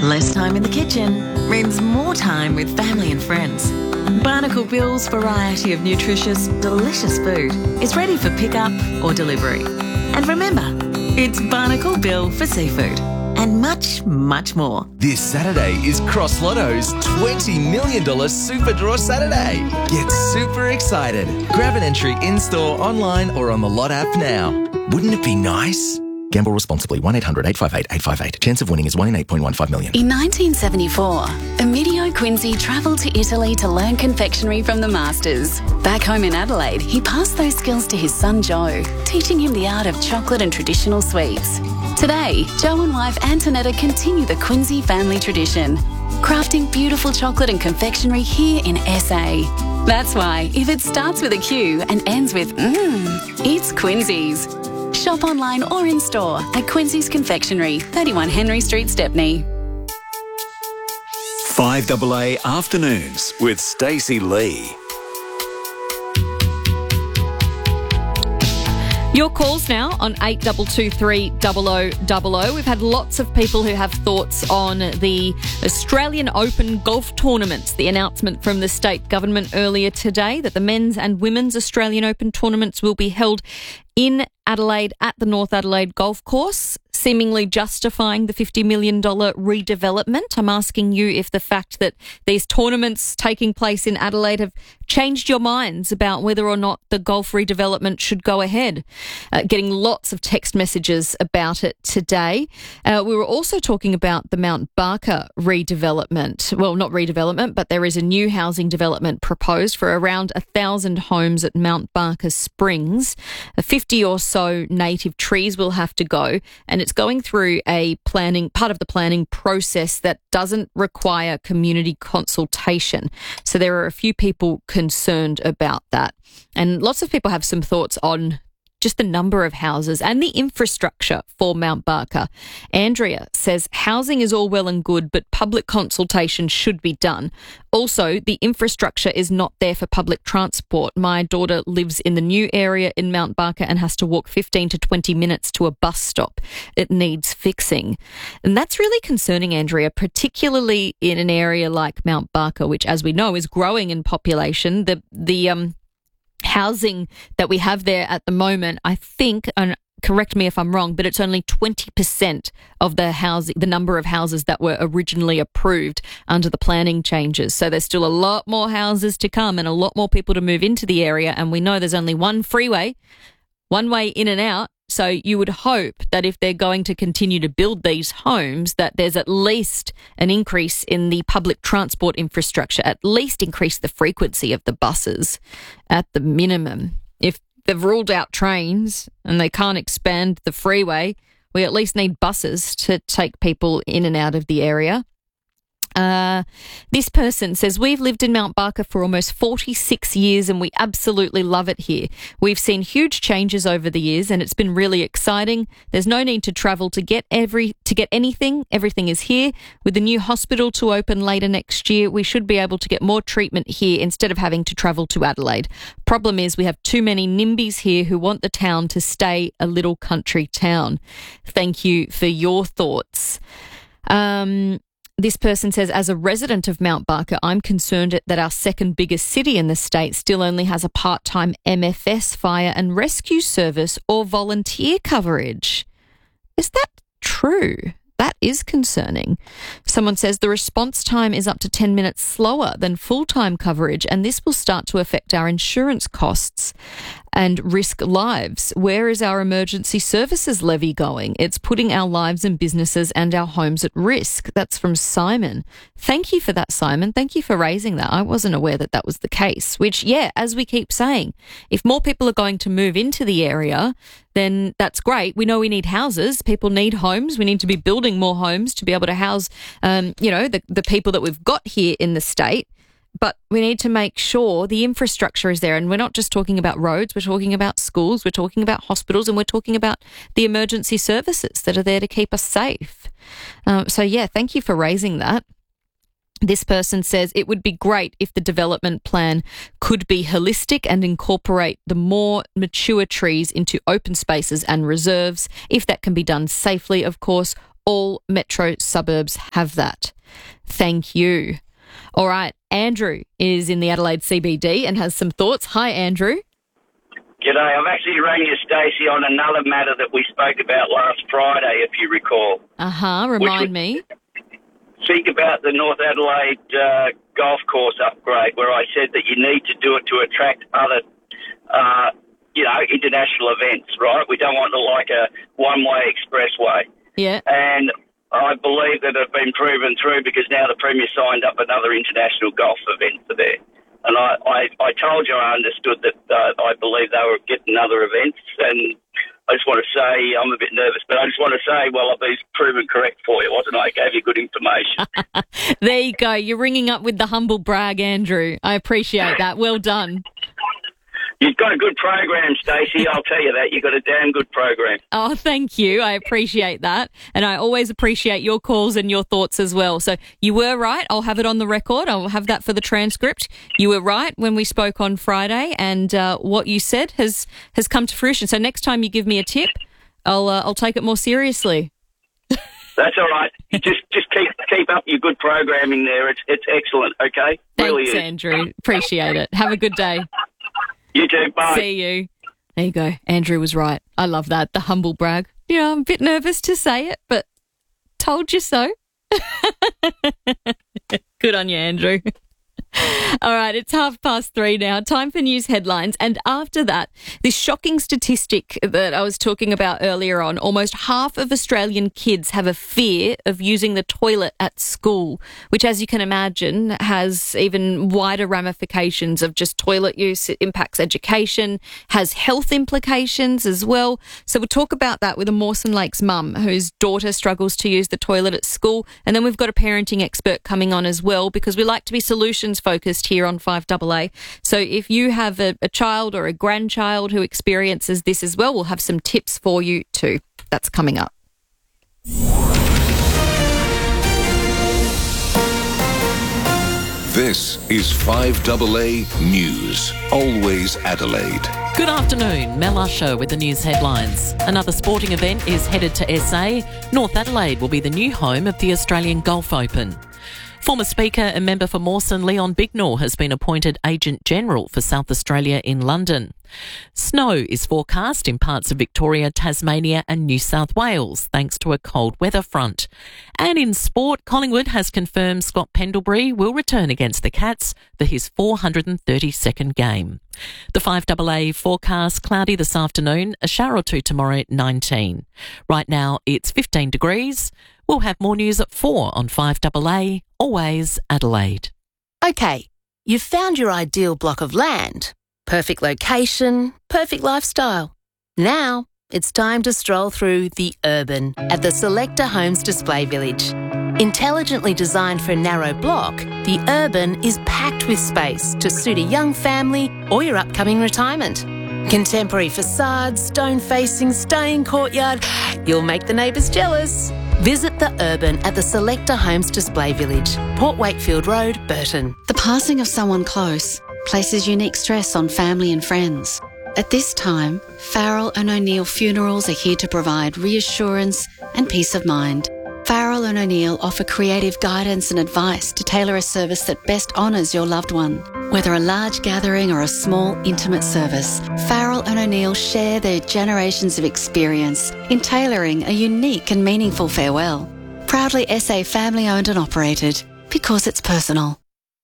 Less time in the kitchen means more time with family and friends. Barnacle Bill's variety of nutritious, delicious food is ready for pickup or delivery. And remember, it's Barnacle Bill for seafood and much, much more. This Saturday is Cross Lotto's $20 million Super Draw Saturday. Get super excited. Grab an entry in-store, online or on the Lot app now. Wouldn't it be nice? Gamble responsibly. 1-800-858-858. Chance of winning is 1 in 8.15 million. In 1974, Emilio Quincy travelled to Italy to learn confectionery from the masters. Back home in Adelaide, he passed those skills to his son Joe, teaching him the art of chocolate and traditional sweets. Today, Joe and wife Antonetta continue the Quincy family tradition, crafting beautiful chocolate and confectionery here in SA. That's why, if it starts with a Q and ends with it's Quincy's. Shop online or in store at Quincy's Confectionery, 31 Henry Street, Stepney. 5AA Afternoons with Stacey Lee. Your calls now on 8223 0000. We've had lots of people who have thoughts on the Australian Open golf tournaments. The announcement from the state government earlier today that the men's and women's Australian Open tournaments will be held in Adelaide at the North Adelaide Golf Course, seemingly justifying the $50 million redevelopment. I'm asking you if the fact that these tournaments taking place in Adelaide have changed your minds about whether or not the golf redevelopment should go ahead. Getting lots of text messages about it today. We were also talking about the Mount Barker redevelopment. Well, not redevelopment, but there is a new housing development proposed for around 1,000 homes at Mount Barker Springs. 50 or so native trees will have to go, and it's going through part of the planning process that doesn't require community consultation. So there are a few people concerned about that. And lots of people have some thoughts on just the number of houses and the infrastructure for Mount Barker. Andrea says housing is all well and good, but public consultation should be done. Also, the infrastructure is not there for public transport. My daughter lives in the new area in Mount Barker and has to walk 15 to 20 minutes to a bus stop. It needs fixing. And that's really concerning, Andrea, particularly in an area like Mount Barker, which, as we know, is growing in population. The housing that we have there at the moment, I think, and correct me if I'm wrong, but it's only 20% of the number of houses that were originally approved under the planning changes. So there's still a lot more houses to come and a lot more people to move into the area. And we know there's only one freeway, one way in and out. So you would hope that if they're going to continue to build these homes, that there's at least an increase in the public transport infrastructure, at least increase the frequency of the buses at the minimum. If they've ruled out trains and they can't expand the freeway, we at least need buses to take people in and out of the area. This person says, we've lived in Mount Barker for almost 46 years and we absolutely love it here. We've seen huge changes over the years and it's been really exciting. There's no need to travel to get anything. Everything is here. With the new hospital to open later next year, we should be able to get more treatment here instead of having to travel to Adelaide. Problem is we have too many NIMBYs here who want the town to stay a little country town. Thank you for your thoughts. This person says, as a resident of Mount Barker, I'm concerned that our second biggest city in the state still only has a part-time MFS fire and rescue service or volunteer coverage. Is that true? That is concerning. Someone says the response time is up to 10 minutes slower than full-time coverage, and this will start to affect our insurance costs and risk lives. Where is our emergency services levy going? It's putting our lives and businesses and our homes at risk. That's from Simon. Thank you for that, Simon. Thank you for raising that. I wasn't aware that that was the case, which, yeah, as we keep saying, if more people are going to move into the area, then that's great. We know we need houses. People need homes. We need to be building more homes to be able to house, the people that we've got here in the state. But we need to make sure the infrastructure is there. And we're not just talking about roads, we're talking about schools, we're talking about hospitals, and we're talking about the emergency services that are there to keep us safe. Thank you for raising that. This person says it would be great if the development plan could be holistic and incorporate the more mature trees into open spaces and reserves, if that can be done safely, of course. all metro suburbs have that. Thank you. All right, Andrew is in the Adelaide CBD and has some thoughts. Hi, Andrew. G'day. I've actually rang you, Stacey, on another matter that we spoke about last Friday, if you recall. Remind me. Speak about the North Adelaide golf course upgrade, where I said that you need to do it to attract other, international events, right? We don't want like a one-way expressway. Yeah. And I believe that it's been proven through because now the Premier signed up another international golf event for there. And I told you I understood that I believe they were getting other events, and I just want to say I'm a bit nervous, but I just want to say, well, I've been proven correct for you, wasn't I? I gave you good information. There you go. You're ringing up with the humble brag, Andrew. I appreciate that. Well done. You've got a good program, Stacey. I'll tell you that. You've got a damn good program. Oh, thank you. I appreciate that. And I always appreciate your calls and your thoughts as well. So you were right. I'll have it on the record. I'll have that for the transcript. You were right when we spoke on Friday, and what you said has come to fruition. So next time you give me a tip, I'll take it more seriously. That's all right. Just keep up your good programming there. It's excellent, okay? Thanks, really is. Andrew. Appreciate it. Have a good day. You too. Bye. See you. There you go. Andrew was right. I love that. The humble brag. I'm a bit nervous to say it, but told you so. Good on you, Andrew. All right, it's 3:30 now. Time for news headlines. And after that, this shocking statistic that I was talking about earlier on, almost half of Australian kids have a fear of using the toilet at school, which, as you can imagine, has even wider ramifications of just toilet use. It impacts education, has health implications as well. So we'll talk about that with a Mawson Lakes mum whose daughter struggles to use the toilet at school. And then we've got a parenting expert coming on as well, because we like to be solutions focused here on 5AA. So if you have a child or a grandchild who experiences this as well, we'll have some tips for you too. That's coming up. This is 5AA News, always Adelaide. Good afternoon, Mel Usher with the news headlines. Another sporting event is headed to SA. North Adelaide will be the new home of the Australian Golf Open. Former Speaker and member for Mawson, Leon Bignell, has been appointed Agent General for South Australia in London. Snow is forecast in parts of Victoria, Tasmania and New South Wales, thanks to a cold weather front. And in sport, Collingwood has confirmed Scott Pendlebury will return against the Cats for his 432nd game. The 5AA forecast, cloudy this afternoon, a shower or two tomorrow, 19. Right now it's 15 degrees. We'll have more news at 4 on 5AA, always Adelaide. Okay, you've found your ideal block of land. Perfect location, perfect lifestyle. Now it's time to stroll through The Urban at the Selector Homes Display Village. Intelligently designed for a narrow block, The Urban is packed with space to suit a young family or your upcoming retirement. Contemporary facades, stone-facing, stunning courtyard. You'll make the neighbours jealous. Visit The Urban at the Selector Homes Display Village, Port Wakefield Road, Burton. The passing of someone close places unique stress on family and friends. At this time, Farrell and O'Neill Funerals are here to provide reassurance and peace of mind. Farrell and O'Neill offer creative guidance and advice to tailor a service that best honours your loved one. Whether a large gathering or a small, intimate service, Farrell and O'Neill share their generations of experience in tailoring a unique and meaningful farewell. Proudly SA family owned and operated, because it's personal.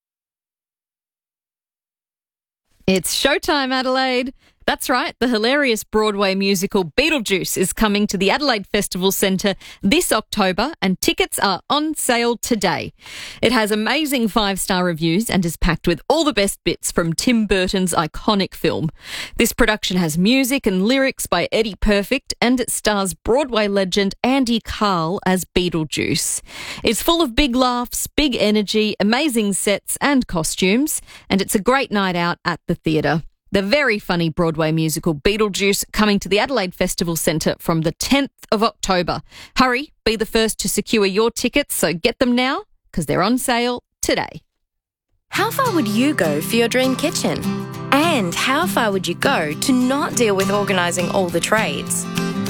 It's showtime, Adelaide. That's right, the hilarious Broadway musical Beetlejuice is coming to the Adelaide Festival Centre this October, and tickets are on sale today. It has amazing 5-star reviews and is packed with all the best bits from Tim Burton's iconic film. This production has music and lyrics by Eddie Perfect, and it stars Broadway legend Andy Carl as Beetlejuice. It's full of big laughs, big energy, amazing sets and costumes, and it's a great night out at the theatre. The very funny Broadway musical Beetlejuice coming to the Adelaide Festival Centre from the 10th of October. Hurry, be the first to secure your tickets, so get them now because they're on sale today. How far would you go for your dream kitchen? And how far would you go to not deal with organising all the trades? How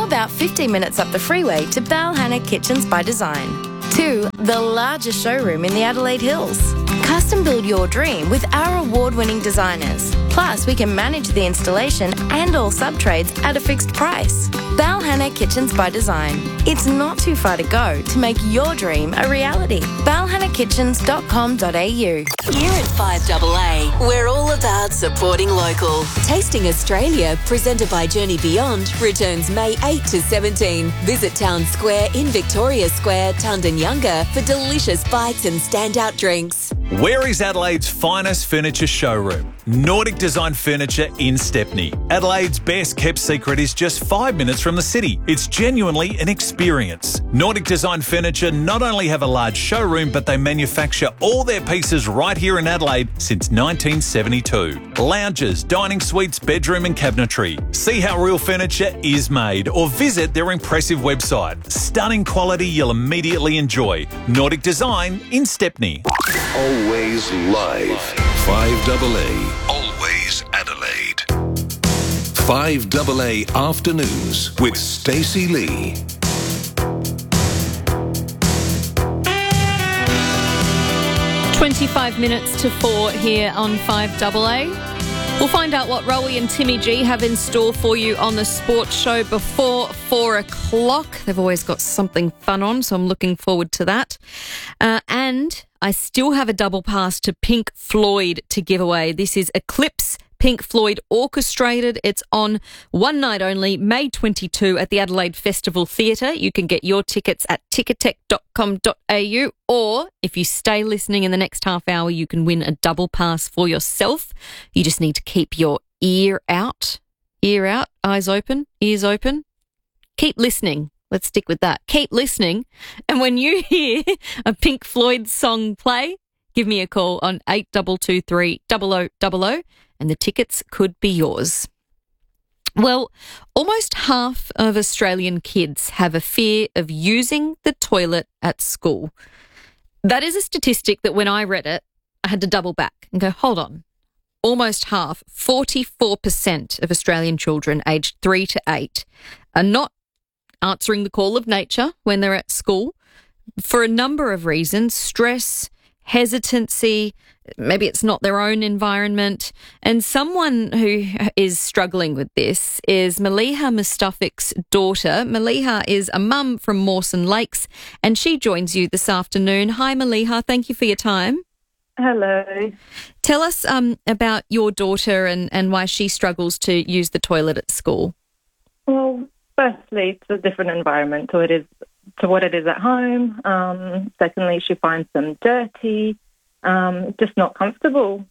about 15 minutes up the freeway to Balhana Kitchens by Design. 2, the largest showroom in the Adelaide Hills. Custom build your dream with our award-winning designers. Plus, we can manage the installation and all sub-trades at a fixed price. Balhana Kitchens by Design. It's not too far to go to make your dream a reality. balhanakitchens.com.au. Here at 5AA, we're all about supporting local. Tasting Australia, presented by Journey Beyond, returns May 8 to 17. Visit Town Square in Victoria Square, Tundanyunga, for delicious bites and standout drinks. Where is Adelaide's finest furniture showroom? Nordic Design Furniture in Stepney. Adelaide's best kept secret is just 5 minutes from the city. It's genuinely an experience. Nordic Design Furniture not only have a large showroom, but they manufacture all their pieces right here in Adelaide since 1972. Lounges, dining suites, bedroom and cabinetry. See how real furniture is made or visit their impressive website. Stunning quality you'll immediately enjoy. Nordic Design in Stepney. Always live. 5AA. Always Adelaide. 5AA Afternoons with Stacey Lee. "25 minutes to 4 here on 5AA. We'll find out what Rowie and Timmy G have in store for you on the sports show before 4 o'clock. They've always got something fun on, so I'm looking forward to that. And I still have a double pass to Pink Floyd to give away. This is Eclipse, Pink Floyd orchestrated. It's on one night only, May 22 at the Adelaide Festival Theatre. You can get your tickets at ticketek.com.au, or if you stay listening in the next half hour, you can win a double pass for yourself. You just need to keep your ear out, eyes open, ears open. Keep listening. Let's stick with that. Keep listening. And when you hear a Pink Floyd song play, give me a call on 8223 0000 and the tickets could be yours. Well, almost half of Australian kids have a fear of using the toilet at school. That is a statistic that when I read it, I had to double back and go, hold on. Almost half, 44% of Australian children aged 3 to 8 are not answering the call of nature when they're at school for a number of reasons: stress, hesitancy, maybe it's not their own environment. And someone who is struggling with this is Maliha Mustafik's daughter. Maliha is a mum from Mawson Lakes and she joins you this afternoon. Hi Maliha, thank you for your time. Hello. Tell us about your daughter and why she struggles to use the toilet at school. Well, firstly, it's a different environment to what it is at home. Secondly, she finds them dirty, just not comfortable.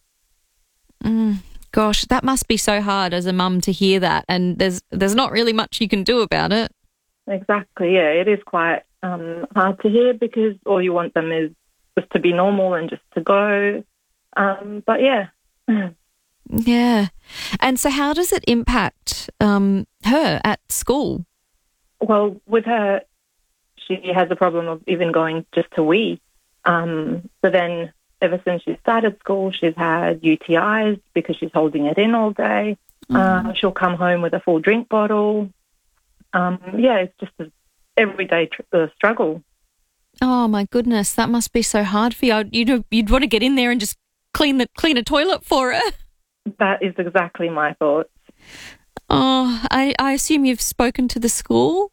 Gosh, that must be so hard as a mum to hear that, and there's not really much you can do about it. Exactly, yeah, it is quite hard to hear because all you want them is just to be normal and just to go. But yeah. Yeah. And so how does it impact her at school? Well, with her, she has a problem of even going just to wee. So then ever since she started school, she's had UTIs because she's holding it in all day. She'll come home with a full drink bottle. It's just an everyday struggle. Oh, my goodness. That must be so hard for you. You'd want to get in there and just clean a toilet for her. That is exactly my thoughts. Oh, I assume you've spoken to the school?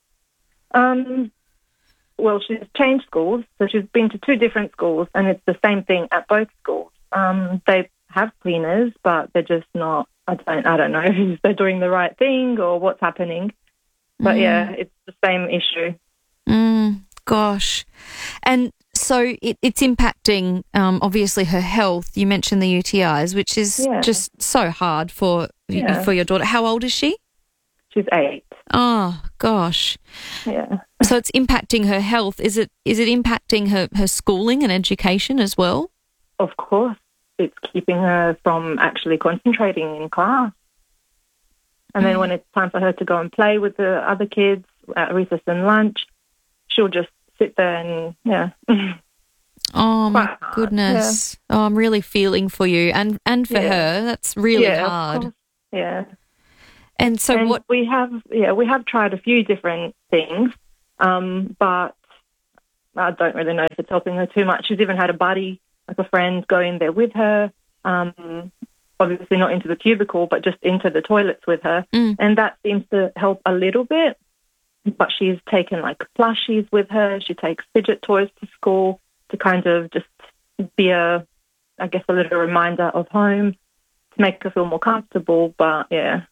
Well, she's changed schools, so she's been to 2 different schools, and it's the same thing at both schools. They have cleaners, but they're just not, I don't know if they're doing the right thing or what's happening. But yeah, it's the same issue. Gosh. And so it's impacting, obviously, her health. You mentioned the UTIs, which is just so hard for your daughter. How old is she? She's 8. Oh, gosh. Yeah. So it's impacting her health. Is it impacting her schooling and education as well? Of course. It's keeping her from actually concentrating in class. And then when it's time for her to go and play with the other kids at recess and lunch, she'll just sit there and, Oh, my goodness. Yeah. Oh, I'm really feeling for you and for her. That's really hard. Yeah. And so what we have tried a few different things, but I don't really know if it's helping her too much. She's even had a buddy, like a friend, go in there with her, obviously not into the cubicle, but just into the toilets with her, and that seems to help a little bit. But she's taken like plushies with her. She takes fidget toys to school to kind of just be a little reminder of home to make her feel more comfortable. But yeah.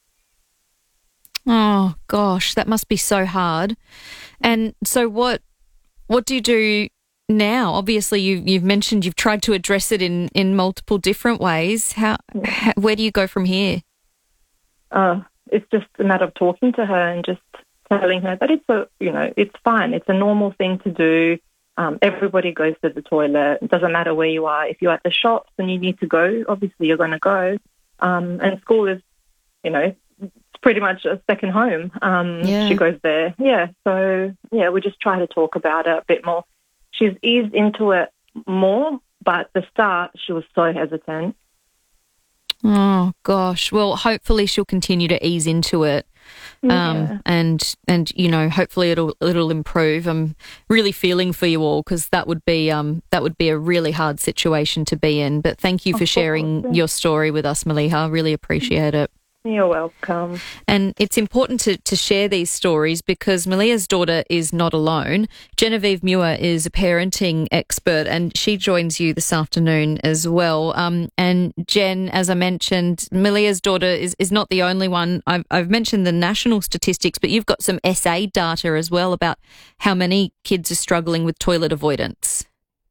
Oh gosh, that must be so hard. And so what do you do now? Obviously you've mentioned you've tried to address it in multiple different ways. Where do you go from here? It's just a matter of talking to her and just telling her that it's fine. It's a normal thing to do. Everybody goes to the toilet. It doesn't matter where you are. If you're at the shops and you need to go, obviously you're going to go. And school is, it's pretty much a second home. She goes there. Yeah. So, we just try to talk about it a bit more. She's eased into it more, but at the start she was so hesitant. Oh, gosh. Well, hopefully she'll continue to ease into it. And hopefully it'll improve. I'm really feeling for you all because that would be a really hard situation to be in. But thank you for sharing your story with us, Maliha. I really appreciate it. You're welcome. And it's important to share these stories because Maliha's daughter is not alone. Genevieve Muir is a parenting expert and she joins you this afternoon as well. And Jen, as I mentioned, Maliha's daughter is not the only one. I've mentioned the national statistics, but you've got some SA data as well about how many kids are struggling with toilet avoidance.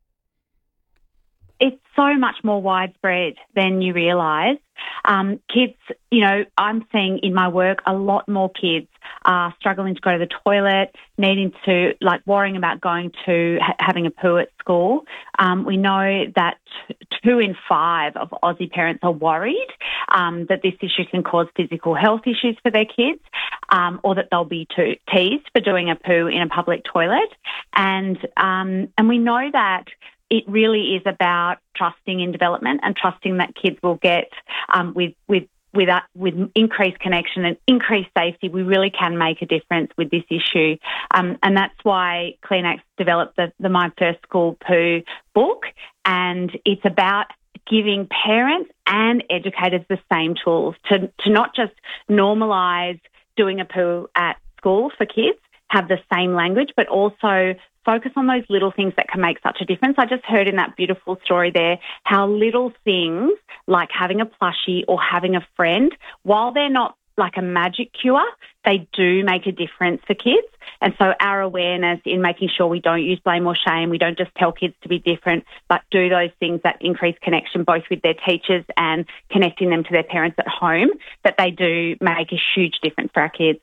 It's so much more widespread than you realise. Kids, I'm seeing in my work a lot more kids are struggling to go to the toilet, needing to, worrying about going to having a poo at school. We know that 2 in 5 of Aussie parents are worried that this issue can cause physical health issues for their kids or that they'll be teased for doing a poo in a public toilet. And we know that it really is about trusting in development and trusting that kids will get with increased connection and increased safety. We really can make a difference with this issue, and that's why Kleenex developed the My First School Poo book, and it's about giving parents and educators the same tools to not just normalise doing a poo at school for kids, have the same language, but also focus on those little things that can make such a difference. I just heard in that beautiful story there how little things like having a plushie or having a friend, while they're not like a magic cure, they do make a difference for kids. And so our awareness in making sure we don't use blame or shame, we don't just tell kids to be different, but do those things that increase connection both with their teachers and connecting them to their parents at home, that they do make a huge difference for our kids.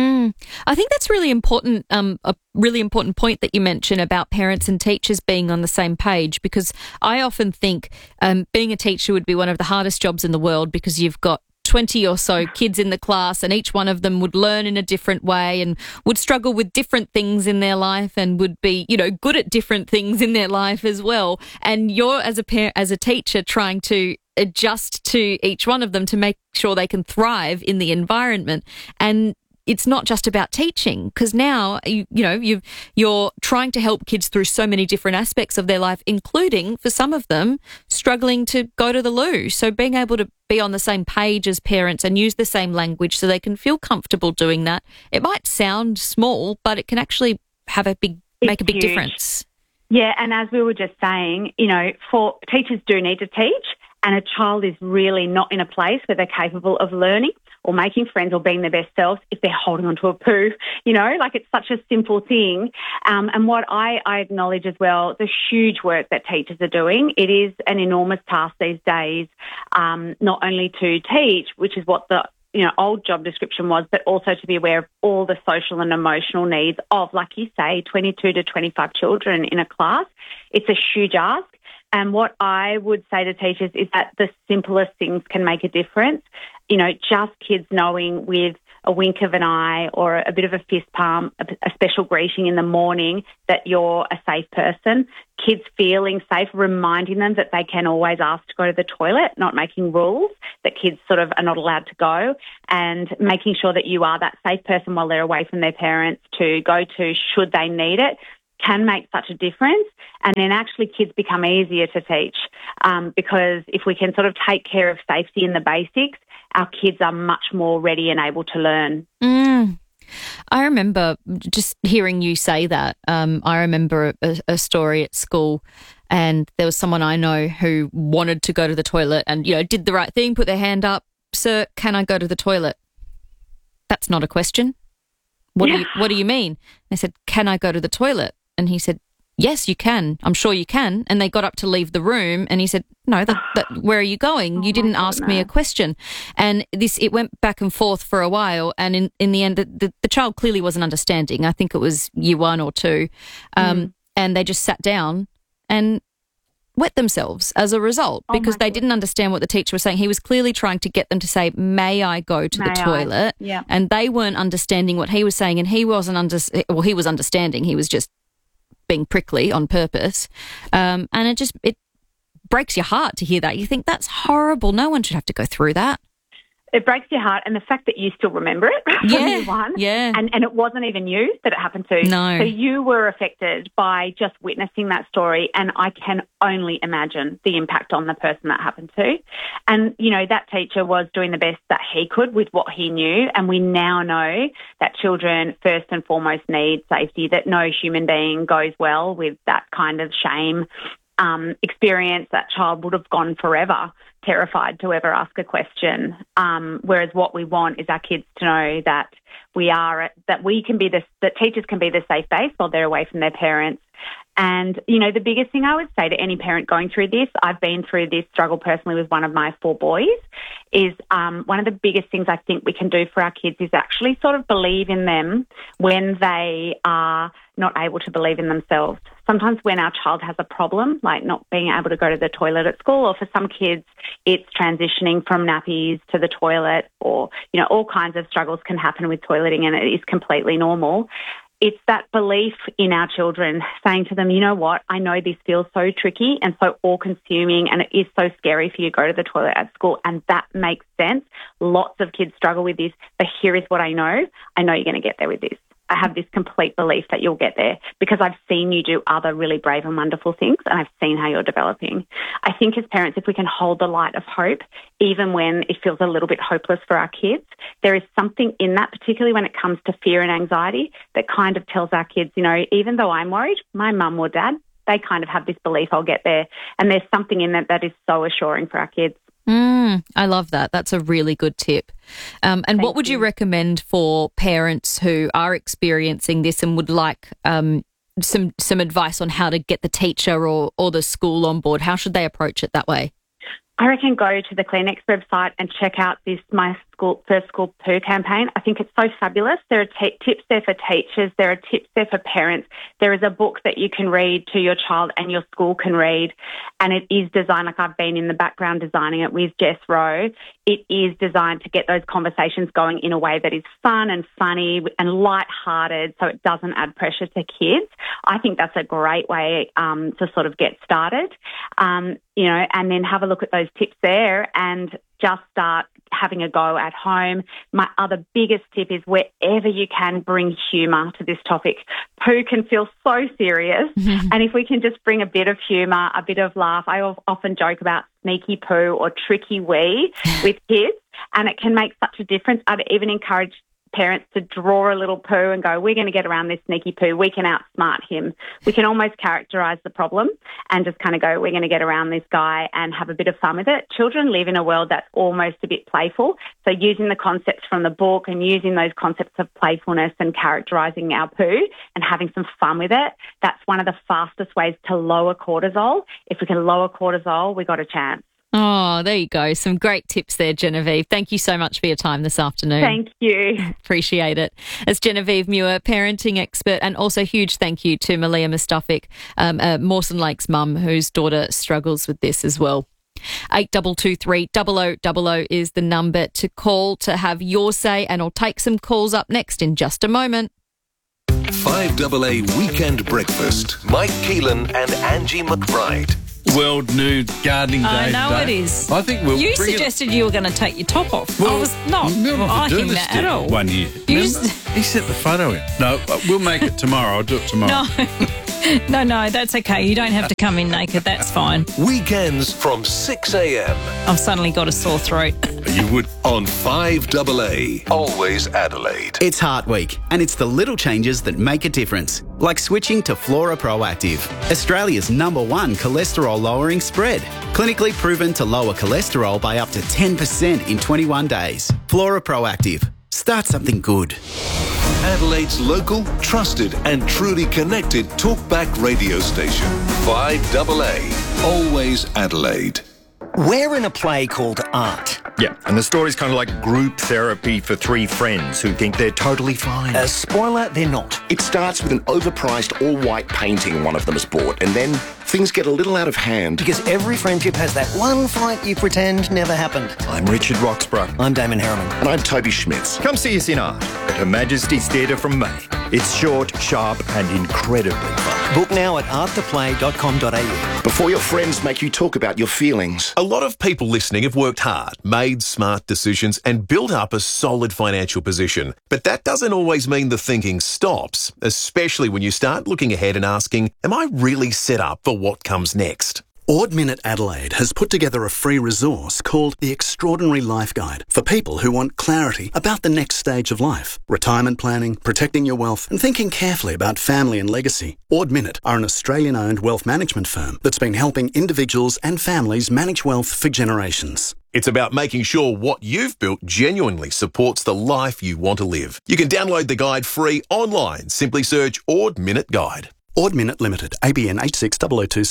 I think that's really important, a really important point that you mentioned about parents and teachers being on the same page, because I often think being a teacher would be one of the hardest jobs in the world because you've got 20 or so kids in the class and each one of them would learn in a different way and would struggle with different things in their life and would be, good at different things in their life as well. And you're, as a teacher, trying to adjust to each one of them to make sure they can thrive in the environment. And it's not just about teaching, because now, you're trying to help kids through so many different aspects of their life, including, for some of them, struggling to go to the loo. So being able to be on the same page as parents and use the same language so they can feel comfortable doing that. It might sound small, but it can actually make a big difference. Yeah, and as we were just saying, for teachers do need to teach, and a child is really not in a place where they're capable of learning or making friends or being their best selves if they're holding onto a poo, it's such a simple thing. And what I acknowledge as well, the huge work that teachers are doing, it is an enormous task these days, not only to teach, which is what the old job description was, but also to be aware of all the social and emotional needs of, like you say, 22 to 25 children in a class. It's a huge ask. And what I would say to teachers is that the simplest things can make a difference. Just kids knowing with a wink of an eye or a bit of a fist pump, a special greeting in the morning, that you're a safe person. Kids feeling safe, reminding them that they can always ask to go to the toilet, not making rules that kids sort of are not allowed to go, and making sure that you are that safe person while they're away from their parents to go to should they need it, can make such a difference. And then actually kids become easier to teach because if we can sort of take care of safety in the basics, our kids are much more ready and able to learn. I remember just hearing you say that. I remember a story at school, and there was someone I know who wanted to go to the toilet and, you know, did the right thing, put their hand up. Sir, can I go to the toilet? That's not a question. What do you mean? They said, can I go to the toilet? And he said, yes, you can. I'm sure you can. And they got up to leave the room and he said, no, where are you going? You didn't ask me a question. And it went back and forth for a while. And in the end, the child clearly wasn't understanding. I think it was year 1 or 2. And they just sat down and wet themselves as a result because they didn't understand what the teacher was saying. He was clearly trying to get them to say, may I go to the toilet? Yeah. And they weren't understanding what he was saying, and he wasn't he was understanding. He was just being prickly on purpose. And it breaks your heart to hear that. You think that's horrible. No one should have to go through that. It breaks your heart, and the fact that you still remember it from year 1, and it wasn't even you that it happened to. No. So you were affected by just witnessing that story, and I can only imagine the impact on the person that happened to. And, you know, that teacher was doing the best that he could with what he knew, and we now know that children first and foremost need safety, that no human being goes well with that kind of shame experience. That child would have gone forever terrified to ever ask a question. Whereas what we want is our kids to know that that teachers can be the safe base while they're away from their parents. And, you know, the biggest thing I would say to any parent going through this, I've been through this struggle personally with one of my 4 boys, is one of the biggest things I think we can do for our kids is actually sort of believe in them when they are not able to believe in themselves. Sometimes when our child has a problem, like not being able to go to the toilet at school, or for some kids it's transitioning from nappies to the toilet, or, you know, all kinds of struggles can happen with toileting, and it is completely normal. It's that belief in our children, saying to them, you know what, I know this feels so tricky and so all-consuming, and it is so scary for you to go to the toilet at school, and that makes sense. Lots of kids struggle with this, but here is what I know. I know you're going to get there with this. I have this complete belief that you'll get there because I've seen you do other really brave and wonderful things, and I've seen how you're developing. I think as parents, if we can hold the light of hope, even when it feels a little bit hopeless for our kids, there is something in that, particularly when it comes to fear and anxiety, that kind of tells our kids, you know, even though I'm worried, my mum or dad, they kind of have this belief I'll get there. And there's something in that is so assuring for our kids. I love that. That's a really good tip. And what would you recommend for parents who are experiencing this and would like some advice on how to get the teacher or the school on board? How should they approach it that way? I reckon go to the Kleenex website and check out this My First School Poo campaign. I think it's so fabulous. There are tips there for teachers. There are tips there for parents. There is a book that you can read to your child and your school can read. And it is designed, like I've been in the background designing it with Jess Rowe. It is designed to get those conversations going in a way that is fun and funny and lighthearted, so it doesn't add pressure to kids. I think that's a great way to sort of get started, you know, and then have a look at those tips there and just start having a go at home. My other biggest tip is wherever you can, bring humour to this topic. Poo can feel so serious, and if we can just bring a bit of humour, a bit of laugh. I often joke about sneaky poo or tricky wee with kids, and it can make such a difference. I'd even encourage parents to draw a little poo and go, we're going to get around this sneaky poo. We can outsmart him. We can almost characterise the problem and just kind of go, we're going to get around this guy and have a bit of fun with it. Children live in a world that's almost a bit playful. So using the concepts from the book and using those concepts of playfulness and characterising our poo and having some fun with it, that's one of the fastest ways to lower cortisol. If we can lower cortisol, we got a chance. Oh, there you go. Some great tips there, Genevieve. Thank you so much for your time this afternoon. Thank you. Appreciate it. It's Genevieve Muir, parenting expert, and also huge thank you to Malia Mustafic, Mawson Lake's mum, whose daughter struggles with this as well. 8223 0000 is the number to call to have your say, and I'll take some calls up next in just a moment. 5AA Weekend Breakfast. Mike Keelan and Angie McBride. World Nude Gardening Day. I know today. it is. I think we'll You bring suggested you were going to take your top off. Well, I was not liking that at all. 1 year. You He set the photo in. No, we'll make it tomorrow. I'll do it tomorrow. No, that's okay. You don't have to come in naked. That's fine. Weekends from 6 a.m. I've suddenly got a sore throat. You would on 5AA. Always Adelaide. It's Heart Week, and it's the little changes that make a difference, like switching to Flora Proactive, Australia's #1 cholesterol-lowering spread. Clinically proven to lower cholesterol by up to 10% in 21 days. Flora Proactive. Start something good. Adelaide's local, trusted and truly connected talkback radio station. 5AA. Always Adelaide. We're in a play called Art. Yeah, and the story's kind of like group therapy for three friends who think they're totally fine. Spoiler, they're not. It starts with an overpriced all-white painting one of them has bought, and then things get a little out of hand. Because every friendship has that one fight you pretend never happened. I'm Richard Roxburgh. I'm Damon Harriman. And I'm Toby Schmitz. Come see us in Art at Her Majesty's Theatre from May. It's short, sharp and incredibly fun. Book now at arttheplay.com.au. Before your friends make you talk about your feelings. A lot of people listening have worked hard, made smart decisions and built up a solid financial position. But that doesn't always mean the thinking stops, especially when you start looking ahead and asking, am I really set up for what comes next? Ord Minnett Adelaide has put together a free resource called The Extraordinary Life Guide for people who want clarity about the next stage of life, retirement planning, protecting your wealth and thinking carefully about family and legacy. Ord Minnett are an Australian-owned wealth management firm that's been helping individuals and families manage wealth for generations. It's about making sure what you've built genuinely supports the life you want to live. You can download the guide free online. Simply search Ord Minnett Guide. Ord Minnett Limited, ABN 860027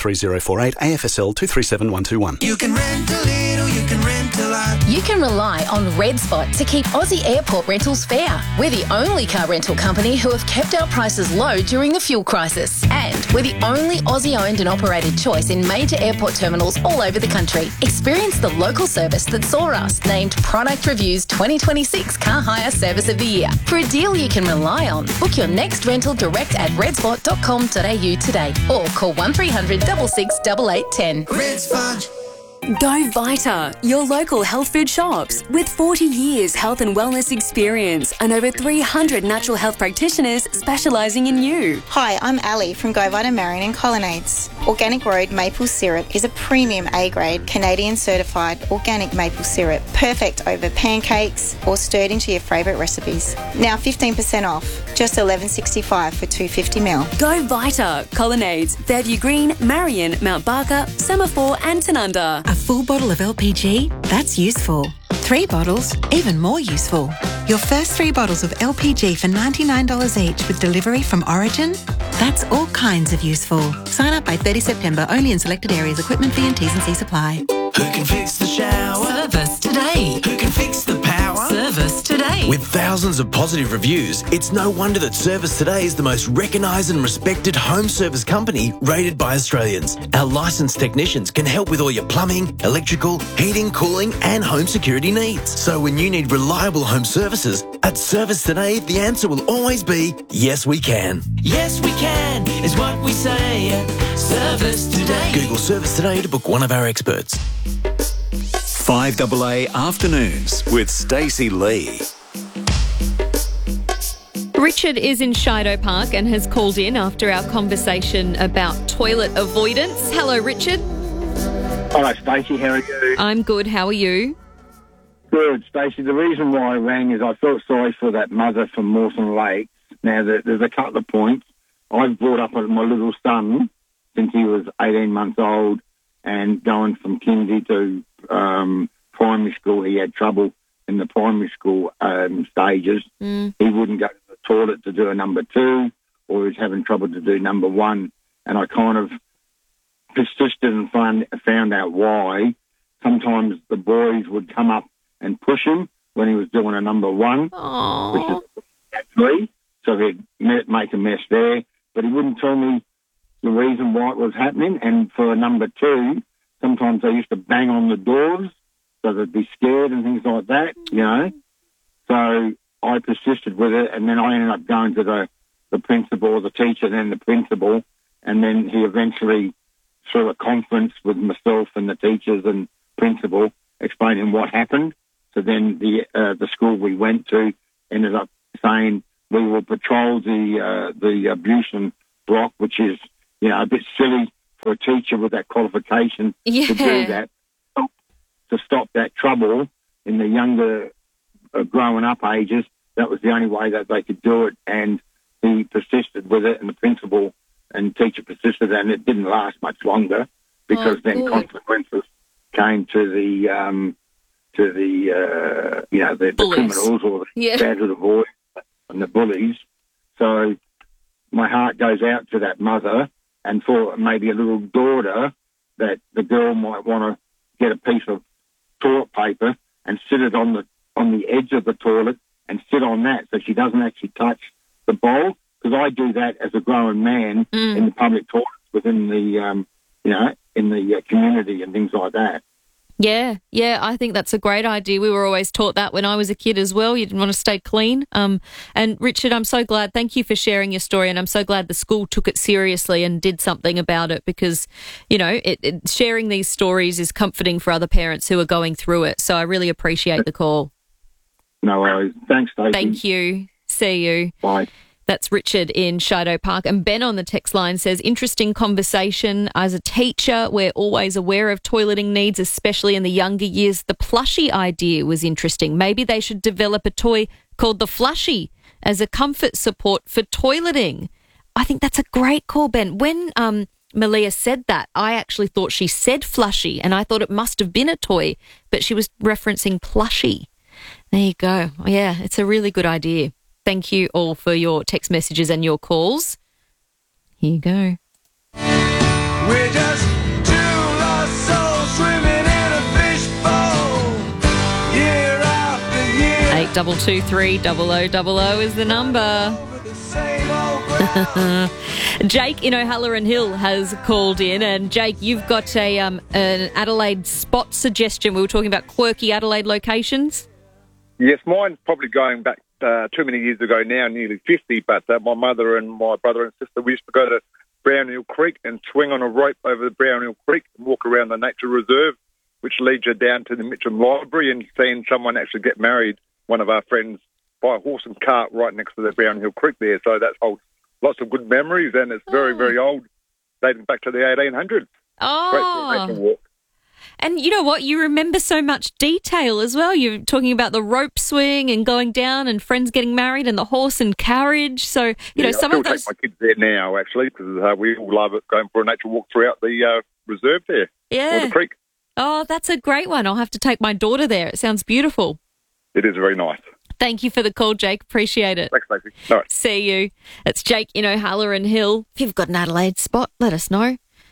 733 AFSL 237121. You can rent a little, you can rent a lot. You can rely on Red Spot to keep Aussie airport rentals fair. We're the only car rental company who have kept our prices low during the fuel crisis. And we're the only Aussie-owned and operated choice in major airport terminals all over the country. Experience the local service that saw us named Product Review's 2026 Car Hire Service of the Year. For a deal you can rely on, book your next rental direct at redspot.com.au today or call 1300 66 8810. Red Spot. Go Vita, your local health food shops. With 40 years health and wellness experience and over 300 natural health practitioners specialising in you. Hi, I'm Ali from Go Vita Marion and Colonnades. Organic Road maple syrup is a premium A-grade Canadian certified organic maple syrup, perfect over pancakes or stirred into your favourite recipes. Now 15% off, just $11.65 for 250ml. Go Vita, Colonnades, Fairview Green, Marion, Mount Barker, Semaphore and Tanunda. A full bottle of LPG? That's useful. 3 bottles? Even more useful. Your first 3 bottles of LPG for $99 each with delivery from Origin? That's all kinds of useful. Sign up by 30 September, only in selected areas. Equipment fee and T's and C's apply. Who can fix the shower? Service today. Who can fix the power? Service today. With thousands of positive reviews, it's no wonder that Service Today is the most recognised and respected home service company rated by Australians. Our licensed technicians can help with all your plumbing, electrical, heating, cooling and home security needs. So when you need reliable home services, at Service Today, the answer will always be, yes we can. Yes we can, is what we say at Service Today. Google Service Today to book one of our experts. 5AA Afternoons with Stacey Lee. Richard is in Shido Park and has called in after our conversation about toilet avoidance. Hello, Richard. Hello, Stacey. How are you? I'm good. How are you? Good, Stacey. The reason why I rang is I felt sorry for that mother from Mawson Lake. Now, there's a couple of points. I've brought up my little son since he was 18 months old, and going from kindy to primary school, he had trouble in the primary school stages. He wouldn't go to the toilet to do a number 2, or he was having trouble to do number 1. And I kind of persisted and found out why. Sometimes the boys would come up and push him when he was doing a number 1, which is at 3, so he'd make a mess there. But he wouldn't tell me the reason why it was happening. And for a number 2, sometimes they used to bang on the doors so they'd be scared and things like that, you know. So I persisted with it, and then I ended up going to the principal, the teacher, then the principal, and then he eventually, through a conference with myself and the teachers and principal, explaining what happened. So then the school we went to ended up saying we will patrol the abuse block, which is, you know, a bit silly for a teacher with that qualification to do that, to stop that trouble in the younger growing up ages. That was the only way that they could do it, and he persisted with it, and the principal and teacher persisted, and it didn't last much longer because then consequences came to the criminals or the bad little boys and the bullies. So my heart goes out to that mother, and for maybe a little daughter, that the girl might want to get a piece of toilet paper and sit it on the edge of the toilet and sit on that so she doesn't actually touch the bowl. Because I do that as a grown man in the public toilets within the, in the community and things like that. Yeah, I think that's a great idea. We were always taught that when I was a kid as well. You didn't want to stay clean. And Richard, I'm so glad. Thank you for sharing your story, and I'm so glad the school took it seriously and did something about it because, you know, sharing these stories is comforting for other parents who are going through it. So I really appreciate the call. No worries. Thanks, Stacey. Thank you. See you. Bye. That's Richard in Shido Park. And Ben on the text line says, interesting conversation. As a teacher, we're always aware of toileting needs, especially in the younger years. The plushie idea was interesting. Maybe they should develop a toy called the Flushie as a comfort support for toileting. I think that's a great call, Ben. When Malia said that, I actually thought she said Flushie, and I thought it must have been a toy, but she was referencing plushie. There you go. Yeah, it's a really good idea. Thank you all for your text messages and your calls. Here you go. We're just two lost souls swimming in a fishbowl, year after year. 8223 0000 is the number. Jake in O'Halloran Hill has called in, and Jake, you've got an Adelaide spot suggestion. We were talking about quirky Adelaide locations. Yes, mine's probably going back too many years ago now, nearly 50, but my mother and my brother and sister, we used to go to Brownhill Creek and swing on a rope over the Brownhill Creek and walk around the nature reserve, which leads you down to the Mitcham Library, and seeing someone actually get married, one of our friends, by a horse and cart right next to the Brownhill Creek there. So that holds lots of good memories, and it's very, very old, dating back to the 1800s. Oh. Great for a nature walk. And you know what? You remember so much detail as well. You're talking about the rope swing and going down and friends getting married and the horse and carriage. So, you know, some of those... I take my kids there now, actually, because we all love it, going for a nature walk throughout the reserve there. Yeah. Or the creek. Oh, that's a great one. I'll have to take my daughter there. It sounds beautiful. It is very nice. Thank you for the call, Jake. Appreciate it. Thanks, Stacey. All right. See you. It's Jake in O'Halloran Hill. If you've got an Adelaide spot, let us know.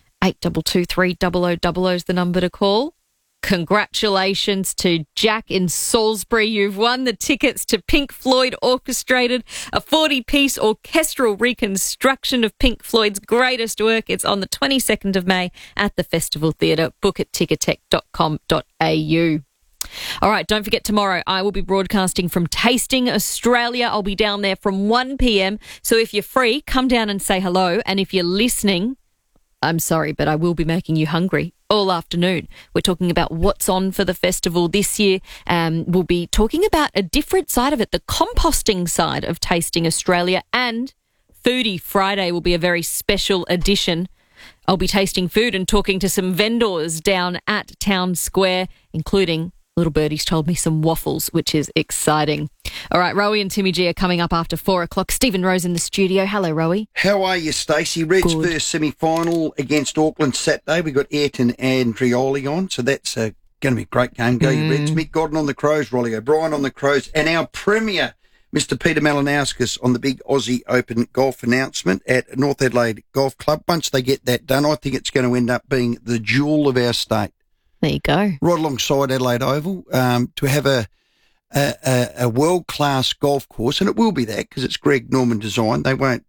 8223 0000 is the number to call. Congratulations to Jack in Salisbury. You've won the tickets to Pink Floyd Orchestrated, a 40-piece orchestral reconstruction of Pink Floyd's greatest work. It's on the 22nd of May at the Festival Theatre. Book at ticketek.com.au. All right, don't forget tomorrow I will be broadcasting from Tasting Australia. I'll be down there from 1 p.m. So if you're free, come down and say hello. And if you're listening, I'm sorry, but I will be making you hungry all afternoon. We're talking about what's on for the festival this year. We'll be talking about a different side of it, the composting side of Tasting Australia, and Foodie Friday will be a very special edition. I'll be tasting food and talking to some vendors down at Town Square, including, little birdie's told me, some waffles, which is exciting. All right, Rowie and Timmy G are coming up after 4 o'clock. Stephen Rose in the studio. Hello, Rowie. How are you, Stacey? Reds first semi-final against Auckland Saturday. We've got Ayrton and Andrioli on, so that's going to be a great game. Go you Reds. Mick Godden on the Crows, Rolly O'Brien on the Crows, and our Premier, Mr. Peter Malinauskas, on the big Aussie Open golf announcement at North Adelaide Golf Club. Once they get that done, I think it's going to end up being the jewel of our state. There you go. Right alongside Adelaide Oval, to have a world-class golf course, and it will be that because it's Greg Norman design. They won't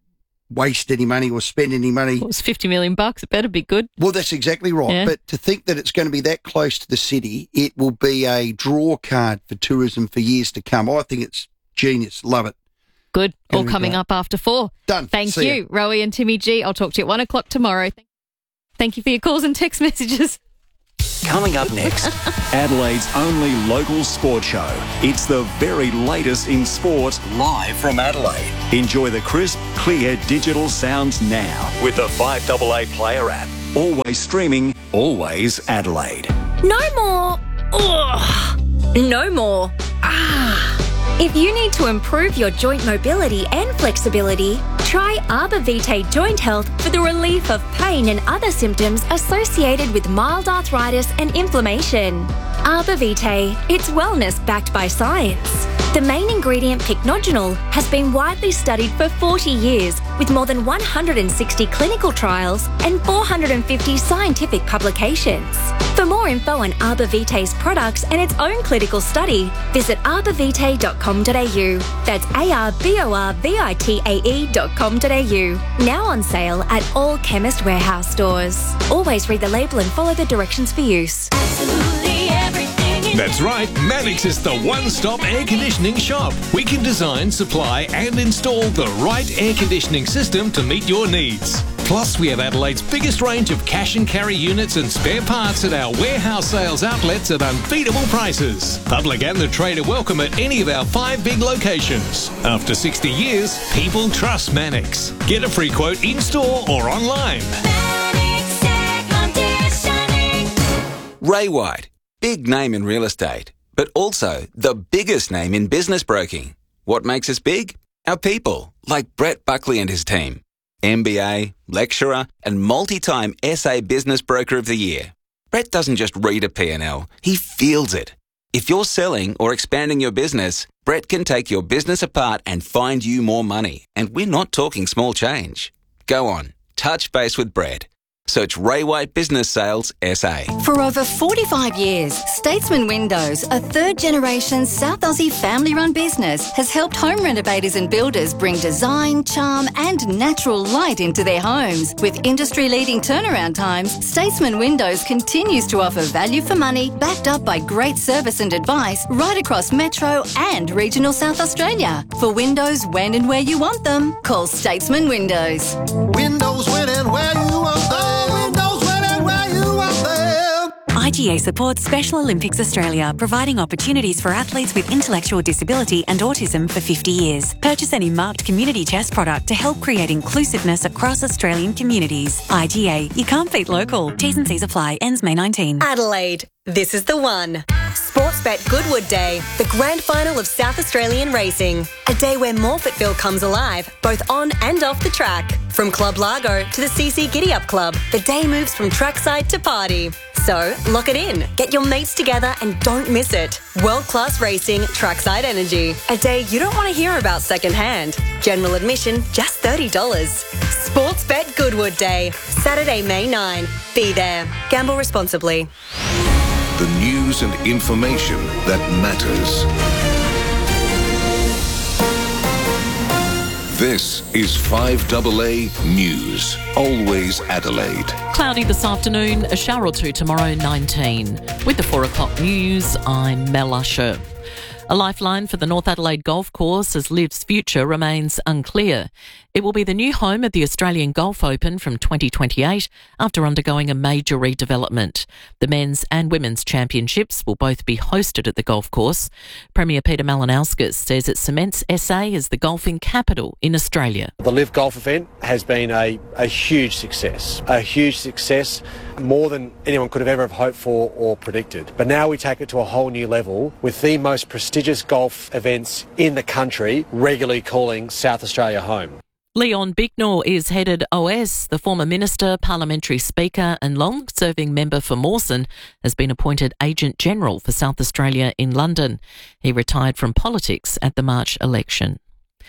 waste any money or spend any money. Well, it's $50 million. It better be good. Well, that's exactly right. Yeah. But to think that it's going to be that close to the city, it will be a draw card for tourism for years to come. I think it's genius. Love it. Good. All coming up after 4. Done. Thank See you, Rowie and Timmy G. I'll talk to you at 1 o'clock tomorrow. Thank you for your calls and text messages. Coming up next, Adelaide's only local sport show. It's the very latest in sport, live from Adelaide. Enjoy the crisp, clear digital sounds now with the 5AA Player app. Always streaming, always Adelaide. No more. Ugh. No more. If you need to improve your joint mobility and flexibility, try Arbor Vitae Joint Health for the relief of pain and other symptoms associated with mild arthritis and inflammation. Arbor Vitae, it's wellness backed by science. The main ingredient, pycnogenol, has been widely studied for 40 years with more than 160 clinical trials and 450 scientific publications. For more info on Arbor Vitae's products and its own clinical study, visit arborvitae.com.au. That's arborvitae.com.au. Now on sale at all Chemist Warehouse stores. Always read the label and follow the directions for use. That's right, Mannix is the one-stop air conditioning shop. We can design, supply and install the right air conditioning system to meet your needs. Plus, we have Adelaide's biggest range of cash and carry units and spare parts at our warehouse sales outlets at unbeatable prices. Public and the trade are welcome at any of our 5 big locations. After 60 years, people trust Mannix. Get a free quote in-store or online. Mannix Air Conditioning. Ray White. Big name in real estate, but also the biggest name in business broking. What makes us big? Our people, like Brett Buckley and his team. MBA, lecturer, and multi-time SA Business Broker of the Year. Brett doesn't just read a P&L, he feels it. If you're selling or expanding your business, Brett can take your business apart and find you more money. And we're not talking small change. Go on, touch base with Brett. Search Ray White Business Sales SA. For over 45 years, Statesman Windows, a third-generation South Aussie family-run business, has helped home renovators and builders bring design, charm and natural light into their homes. With industry-leading turnaround times, Statesman Windows continues to offer value for money, backed up by great service and advice right across Metro and regional South Australia. For windows when and where you want them, call Statesman Windows. Windows when and where you want them. IGA supports Special Olympics Australia, providing opportunities for athletes with intellectual disability and autism for 50 years. Purchase any marked community chest product to help create inclusiveness across Australian communities. IGA, you can't beat local. T's and C's apply. Ends May 19. Adelaide, this is the one. Sportsbet Goodwood Day, the grand final of South Australian racing. A day where Morphettville comes alive, both on and off the track. From Club Largo to the CC Giddy Up Club, the day moves from trackside to party. So, lock it in. Get your mates together and don't miss it. World-class racing, trackside energy. A day you don't want to hear about secondhand. General admission, just $30. Sportsbet Goodwood Day, Saturday, May 9. Be there. Gamble responsibly. The news and information that matters. This is 5AA News. Always Adelaide. Cloudy this afternoon, a shower or two tomorrow, 19. With the 4 o'clock news, I'm Mel Usher. A lifeline for the North Adelaide Golf Course as Liv's future remains unclear. It will be the new home of the Australian Golf Open from 2028 after undergoing a major redevelopment. The men's and women's championships will both be hosted at the golf course. Premier Peter Malinauskas says it cements SA as the golfing capital in Australia. The Liv Golf event has been a huge success, more than anyone could have ever hoped for or predicted. But now we take it to a whole new level with the most prestigious golf events in the country regularly calling South Australia home. Leon Bicknell is headed OS. The former minister, parliamentary speaker and long-serving member for Mawson has been appointed Agent General for South Australia in London. He retired from politics at the March election.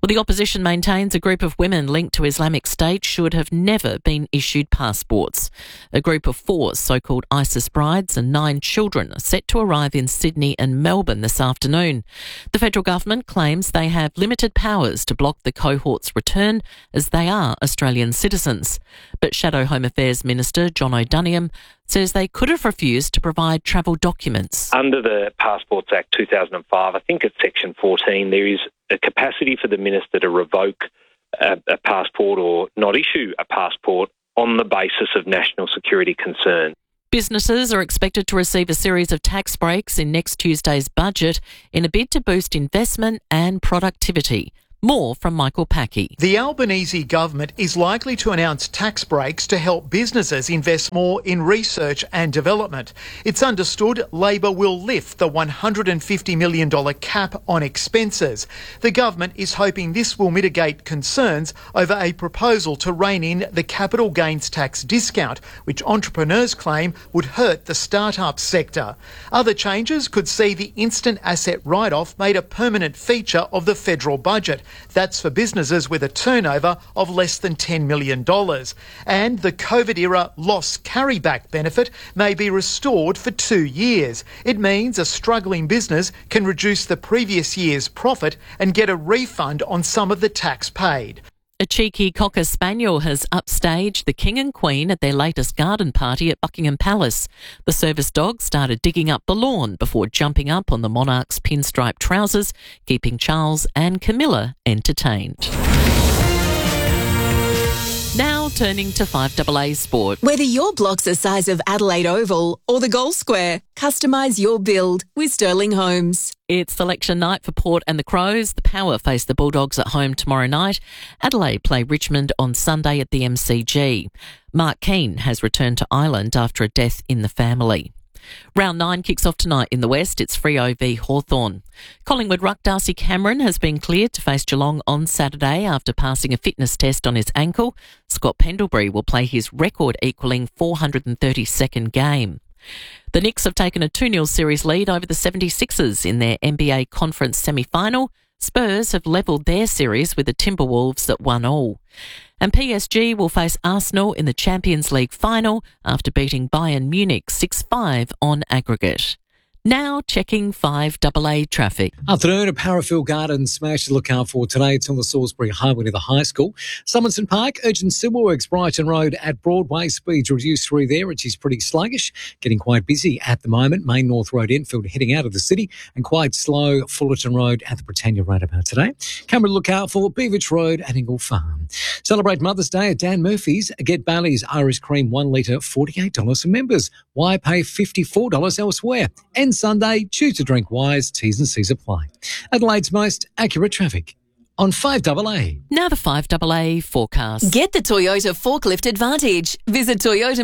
Well, the opposition maintains a group of women linked to Islamic State should have never been issued passports. A group of 4 so-called ISIS brides and 9 children are set to arrive in Sydney and Melbourne this afternoon. The federal government claims they have limited powers to block the cohort's return as they are Australian citizens. But Shadow Home Affairs Minister John O'Doniam says they could have refused to provide travel documents. Under the Passports Act 2005, I think it's Section 14, there is a capacity for the minister to revoke a passport or not issue a passport on the basis of national security concern. Businesses are expected to receive a series of tax breaks in next Tuesday's budget in a bid to boost investment and productivity. More from Michael Packey. The Albanese government is likely to announce tax breaks to help businesses invest more in research and development. It's understood Labor will lift the $150 million cap on expenses. The government is hoping this will mitigate concerns over a proposal to rein in the capital gains tax discount, which entrepreneurs claim would hurt the start-up sector. Other changes could see the instant asset write-off made a permanent feature of the federal budget. That's for businesses with a turnover of less than $10 million. And the COVID-era loss carryback benefit may be restored for 2 years. It means a struggling business can reduce the previous year's profit and get a refund on some of the tax paid. A cheeky Cocker Spaniel has upstaged the King and Queen at their latest garden party at Buckingham Palace. The service dog started digging up the lawn before jumping up on the monarch's pinstripe trousers, keeping Charles and Camilla entertained. Now turning to 5AA Sport. Whether your block's the size of Adelaide Oval or the Gold Square, customise your build with Sterling Homes. It's selection night for Port and the Crows. The Power face the Bulldogs at home tomorrow night. Adelaide play Richmond on Sunday at the MCG. Mark Keane has returned to Ireland after a death in the family. Round 9 kicks off tonight in the West. It's Freo v Hawthorn. Collingwood ruck Darcy Cameron has been cleared to face Geelong on Saturday after passing a fitness test on his ankle. Scott Pendlebury will play his record-equalling 432nd game. The Knicks have taken a 2-0 series lead over the 76ers in their NBA Conference semi-final. Spurs have levelled their series with the Timberwolves at 1-1. And PSG will face Arsenal in the Champions League final after beating Bayern Munich 6-5 on aggregate. Now checking 5AA traffic. Afternoon, a Parafield Garden smash to look out for today. It's on the Salisbury Highway to the high school. Somerson Park, urgent civil works, Brighton Road at Broadway. Speeds reduced through there, which is pretty sluggish. Getting quite busy at the moment. Main North Road Enfield heading out of the city and quite slow Fullerton Road at the Britannia roundabout today. Camera to look out for Beavich Road at Ingle Farm. Celebrate Mother's Day at Dan Murphy's. Get Bailey's Irish Cream 1 litre, $48 for members. Why pay $54 elsewhere? And Sunday, choose to drink wise. T's and C's apply. Adelaide's most accurate traffic on 5AA. Now the 5AA forecast. Get the Toyota Forklift Advantage. Visit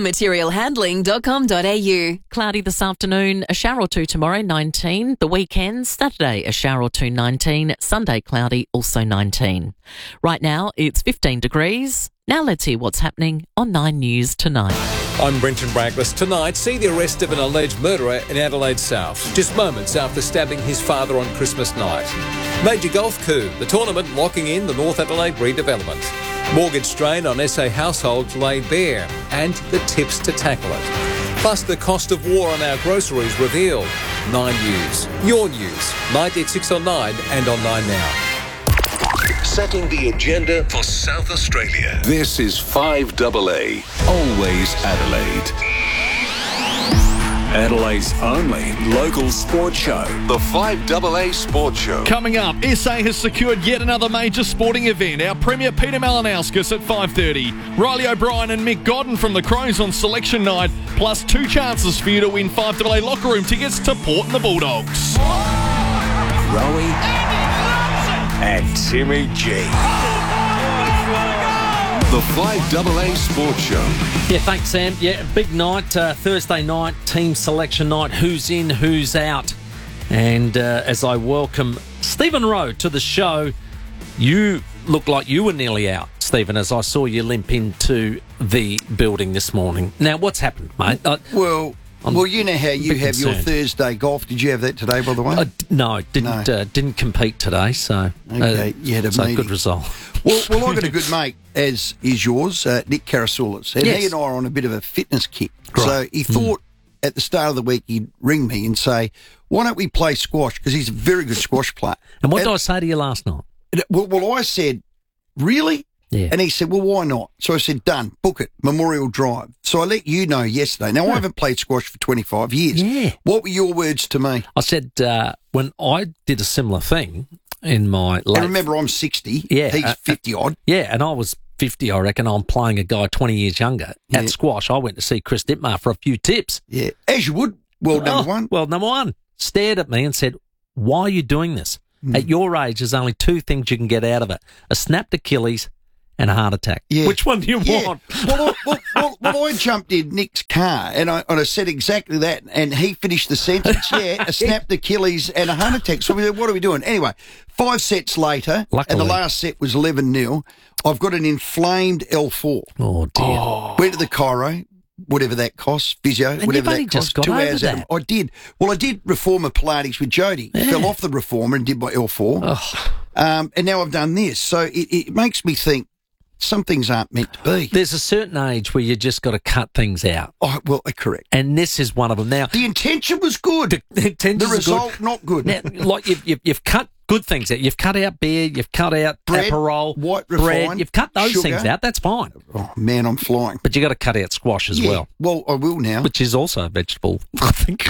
toyotamaterialhandling.com.au. Cloudy this afternoon, a shower or two tomorrow, 19. The weekend, Saturday, a shower or two, 19. Sunday, cloudy, also 19. Right now, it's 15 degrees. Now let's hear what's happening on 9 News tonight. I'm Brenton Braglis. Tonight, see the arrest of an alleged murderer in Adelaide South, just moments after stabbing his father on Christmas night. Major golf coup, the tournament locking in the North Adelaide redevelopment. Mortgage strain on SA households laid bare, and the tips to tackle it. Plus, the cost of war on our groceries revealed. 9 News. Your news. 986 and on 9 Now. Setting the agenda for South Australia. This is 5AA. Always Adelaide. Adelaide's only local sports show. The 5AA Sports Show. Coming up, SA has secured yet another major sporting event. Our Premier Peter Malinauskas at 5:30. Riley O'Brien and Mick Godden from the Crows on selection night. Plus 2 chances for you to win 5AA locker room tickets to Port and the Bulldogs. Rowie and Timmy G. The 5AA Sports Show. Yeah, thanks, Sam. Yeah, big night, Thursday night, team selection night. Who's in, who's out? And as I welcome Stephen Rowe to the show, you look like you were nearly out, Stephen, as I saw you limp into the building this morning. Now, what's happened, mate? Well, Well, you know how you have your concerned. Thursday golf. Did you have that today, by the way? No, didn't compete today, so Okay, you had a so meeting. good result. Well, I've got a good mate, as is yours, Nick Karasoulis, and Yes. he and I are on a bit of a fitness kick. Right. So he thought at the start of the week he'd ring me and say, why don't we play squash? Because he's a very good squash player. And what did I say to you last night? Well, I said, really? Yeah. And he said, well, why not? So I said, done, book it, Memorial Drive. So I let you know yesterday. Now, I haven't played squash for 25 years. Yeah. What were your words to me? I said, when I did a similar thing in my late... And remember, I'm 60. Yeah. He's 50-odd. Yeah, and I was 50, I reckon. I'm playing a guy 20 years younger. At squash, I went to see Chris Dittmar for a few tips. Yeah, as you would. World number one. World number one. Stared at me and said, why are you doing this? At your age, there's only two things you can get out of it. A snapped Achilles and a heart attack. Yeah. Which one do you want? Well, I jumped in Nick's car and I said exactly that, and he finished the sentence. Yeah, a snapped Achilles and a heart attack. So what are we doing? Anyway, 5 sets later, Luckily. and the last set was 11-0. I've got an inflamed L4. Oh, dear. Went to the chiro, whatever that costs, physio, And whatever you've only that costs. just got 2 over hours. that. I did. Well, I did reformer Pilates with Jody. Fell off the reformer and did my L4. And now I've done this. So it makes me think some things aren't meant to be. There's a certain age where you just got to cut things out. Oh, well, correct. And this is one of them. Now, the intention was good. The result, not good. Now, like you've cut good things out. You've cut out beer. You've cut out Bread, Aperol, white bread. refined, You've cut those sugar. things out. That's fine. Oh, man, I'm flying. But you got to cut out squash as well. Well, I will now. Which is also a vegetable, I think.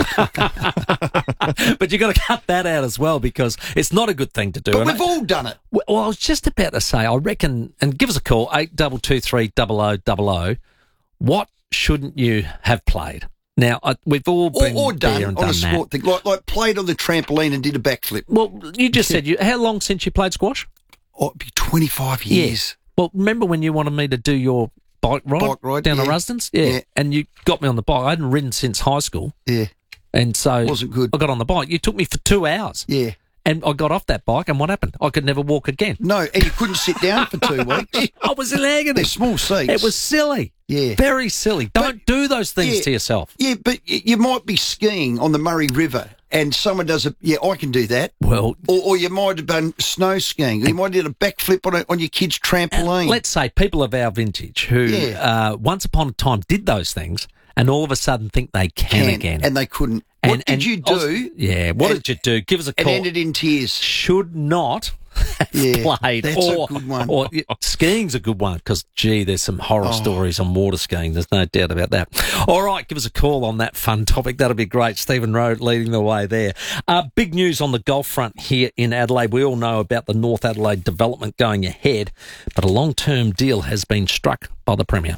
But you got to cut that out as well because it's not a good thing to do. But And we've all done it. Well, I was just about to say, I reckon, and give us a call, 8223 0000. What shouldn't you have played? Now, we've all been or there done and on done a sport that. thing, like played on the trampoline and did a backflip. Well, you just said, how long since you played squash? Oh, it'd be 25 years. Well, remember when you wanted me to do your bike ride down to yeah. Rusden's? Yeah. And you got me on the bike. I hadn't ridden since high school. Yeah. And so Wasn't good. I got on the bike. You took me for 2 hours. Yeah. And I got off that bike, and what happened? I could never walk again. No, and you couldn't sit down for 2 weeks. I was in agony. They're small seats. It was silly. Yeah. Very silly. Don't do those things to yourself. Yeah, but you might be skiing on the Murray River and someone does I can do that. Well, or you might have done snow skiing. You might have did a backflip on your kid's trampoline. Let's say people of our vintage who once upon a time did those things and all of a sudden think they can again. And they couldn't. What did you do? What did you do? Give us a call. It ended in tears. Should not have played. That's a good one. Or skiing's a good one because, gee, there's some horror stories on water skiing. There's no doubt about that. All right, give us a call on that fun topic. That'll be great. Stephen Rowe leading the way there. Big news on the golf front here in Adelaide. We all know about the North Adelaide development going ahead, but a long-term deal has been struck by the Premier.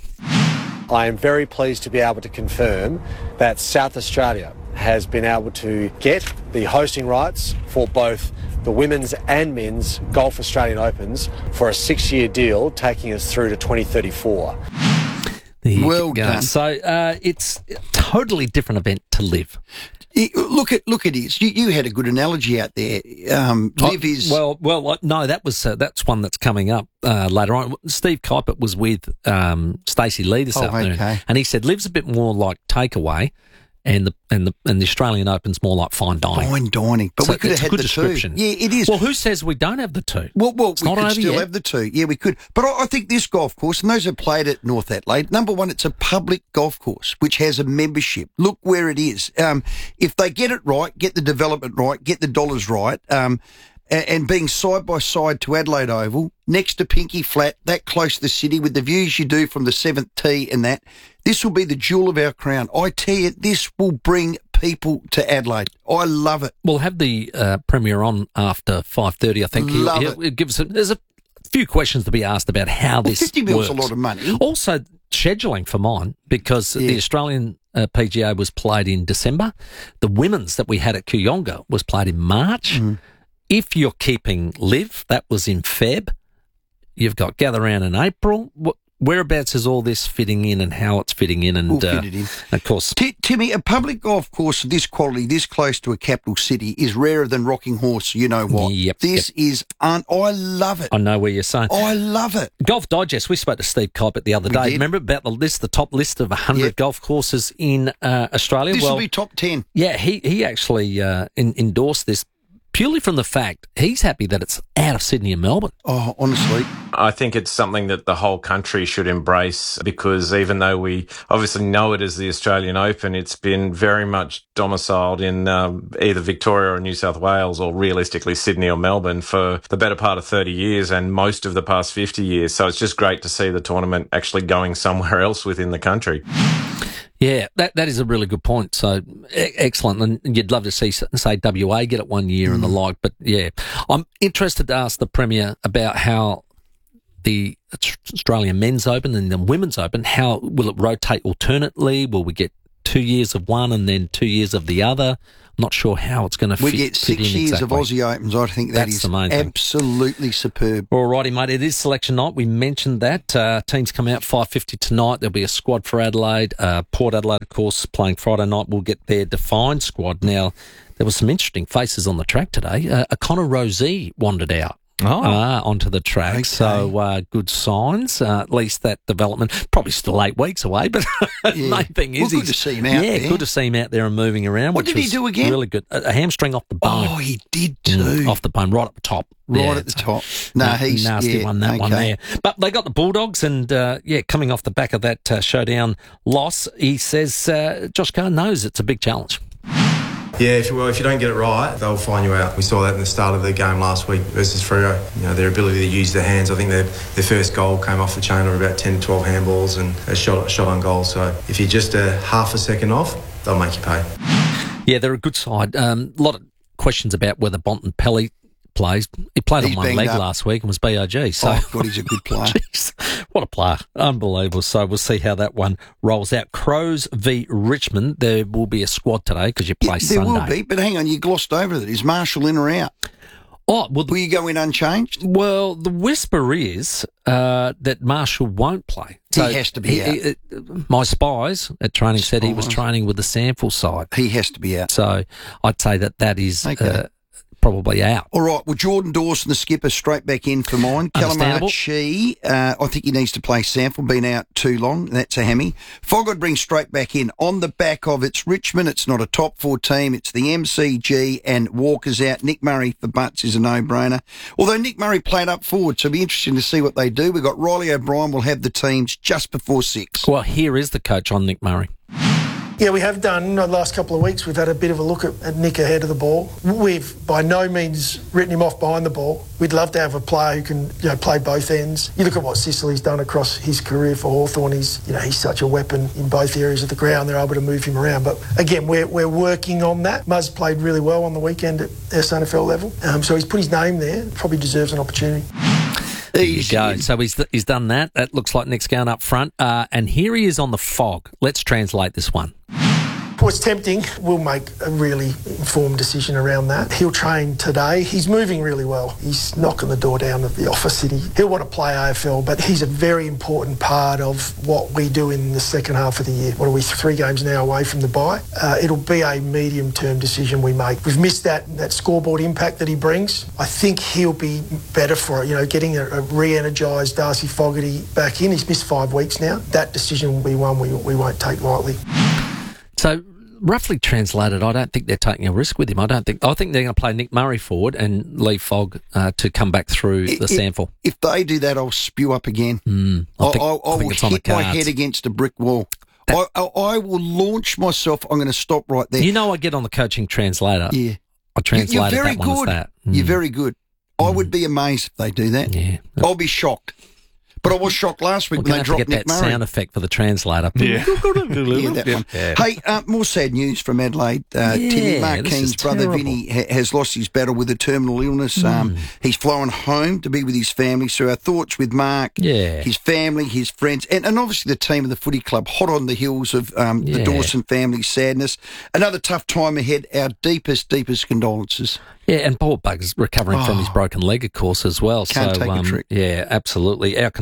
I am very pleased to be able to confirm that South Australia has been able to get the hosting rights for both the women's and men's Golf Australian Opens for a 6-year deal taking us through to 2034. Well done. So it's a totally different event to live. Look at it. You had a good analogy out there. Live is no, that's one that's coming up later on. Steve Kuipert was with Stacey Lee this afternoon, and he said live's a bit more like takeaway. And the Australian Open's more like fine dining. Fine dining. But So we could have it's a had good the description. two. Yeah, it is. Well, who says we don't have the two? Well, we not could over still yet. have the two. Yeah, we could. But I think this golf course, and those who played at North Adelaide, number one, it's a public golf course, which has a membership. Look where it is. If they get it right, get the development right, get the dollars right, and being side by side to Adelaide Oval, next to Pinky Flat, that close to the city, with the views you do from the 7th tee and that, this will be the jewel of our crown. I tell you, this will bring people to Adelaide. I love it. We'll have the Premier on after 5:30, I think. Love it. There's a few questions to be asked about how this 50 mil's works. a lot of money. Also, scheduling for mine, because the Australian PGA was played in December. The women's that we had at Kooyonga was played in March. If you're keeping live, that was in Feb. You've got Gather Round in April. whereabouts is all this fitting in and how it's fitting in? And We'll fit it in. Of course. Timmy, a public golf course of this quality, this close to a capital city, is rarer than Rocking Horse. You know what? Yep. This is I love it. I know where you're saying. I love it. Golf Digest, we spoke to Steve Coppett the other day. did. Remember about the top list of 100 golf courses in Australia? This will be top 10. Yeah, he actually endorsed this purely from the fact he's happy that it's out of Sydney and Melbourne. Oh, honestly. I think it's something that the whole country should embrace, because even though we obviously know it as the Australian Open, it's been very much domiciled in either Victoria or New South Wales, or realistically Sydney or Melbourne, for the better part of 30 years and most of the past 50 years. So it's just great to see the tournament actually going somewhere else within the country. Yeah, that is a really good point. So excellent. And you'd love to see, say, WA get it one year and the like. But yeah, I'm interested to ask the Premier about how the Australian Men's Open and the Women's Open, how will it rotate alternately? Will we get 2 years of one and then 2 years of the other? I'm not sure how it's going to fit. We get 6 years exactly. of Aussie Opens. I think That's the main thing. Absolutely superb. All righty, mate. It is selection night. We mentioned that. Teams come out 5:50 tonight. There'll be a squad for Adelaide. Port Adelaide, of course, playing Friday night. We'll get their defined squad. Now, there were some interesting faces on the track today. Connor Rosey wandered out. Onto the track. Okay. So good signs, at least that development. Probably still 8 weeks away, but the main thing is good to see him out there. Yeah, good to see him out there and moving around. What did he do again? Really good. A hamstring off the bone. Oh, he did too. Off the bone, right at the top. Right at the top. No, he's nasty one, that one there. But they got the Bulldogs, and coming off the back of that showdown loss, he says Josh Carr knows it's a big challenge. Yeah, if you don't get it right, they'll find you out. We saw that in the start of the game last week versus Freo. You know, their ability to use their hands. I think their first goal came off the chain of about 10 to 12 handballs and a shot on goal. So if you're just half a second off, they'll make you pay. Yeah, they're a good side. A lot of questions about whether Bonton Pelly plays. He played on one leg last week and was BOG. So. Oh, God, he's a good player. Jeez, what a player. Unbelievable. So we'll see how that one rolls out. Crows v Richmond. There will be a squad today because you play Sunday. There will be, but hang on, you glossed over that. Is Marshall in or out? Oh, well, will you go in unchanged? Well, the whisper is that Marshall won't play. So he has to be out. My spies at training said he was training with the Sample side. He has to be out. So I'd say that is... Okay. Probably out. All right. Well, Jordan Dawson, the skipper, straight back in for mine. Calamar Chi, I think he needs to play Sample. Been out too long. That's a hammy. Foggard brings straight back in on the back of it's Richmond. It's not a top 4 team. It's the MCG and Walker's out. Nick Murray for Butts is a no-brainer. Although Nick Murray played up forward, so it'll be interesting to see what they do. We've got Riley O'Brien will have the teams just before 6. Well, here is the coach on Nick Murray. Yeah, we have done. The last couple of weeks, we've had a bit of a look at Nick ahead of the ball. We've by no means written him off behind the ball. We'd love to have a player who can play both ends. You look at what Sicily's done across his career for Hawthorn. He's such a weapon in both areas of the ground. They're able to move him around. But again, we're working on that. Muzz played really well on the weekend at SNFL level. So he's put his name there. Probably deserves an opportunity. There you go. So he's done that. That looks like Nick's going up front. And here he is on the Fog. Let's translate this one. What's tempting, we'll make a really informed decision around that. He'll train today. He's moving really well. He's knocking the door down of the office city. He'll want to play AFL, but he's a very important part of what we do in the second half of the year. What are we, 3 games now away from the bye? It'll be a medium-term decision we make. We've missed that scoreboard impact that he brings. I think he'll be better for it, getting a re-energised Darcy Fogarty back in. He's missed 5 weeks now. That decision will be one we won't take lightly. So, roughly translated, I don't think they're taking a risk with him. I think they're going to play Nick Murray forward and leave Fogg to come back through the Sample. If they do that, I'll spew up again. I will hit my head against a brick wall. I will launch myself. I'm going to stop right there. I get on the coaching translator. Yeah. I translated You're very that one good. as that. You're very good. I would be amazed if they do that. Yeah. I'll be shocked. But I was shocked last week when they dropped Nick Murray. That sound effect for the translator. Yeah. That one. Yeah. Hey, more sad news from Adelaide. Timmy Mark Keen's brother Vinny has lost his battle with a terminal illness. He's flown home to be with his family. So our thoughts with Mark, his family, his friends, and obviously the team of the footy club, hot on the heels of the Dawson family's sadness. Another tough time ahead. Our deepest condolences. Yeah, and Paul Bugg's recovering from his broken leg, of course, as well. Can't take a trick. Yeah, absolutely. Our condolences